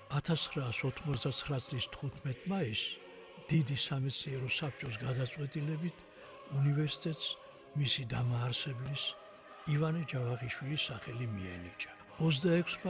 1999 წლის 15 მაისს დიდი სამეცნიერო საბჭოს გადაწყვეტილებით უნივერსიტეტს მისი დამაარსებლის ივანე ჯავახიშვილის სახელი მიენიჭა. 26